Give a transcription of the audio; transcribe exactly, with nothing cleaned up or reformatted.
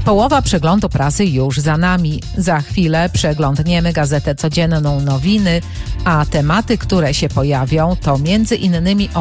Połowa przeglądu prasy już za nami. Za chwilę przeglądniemy Gazetę Codzienną Nowiny, a tematy, które się pojawią, to między innymi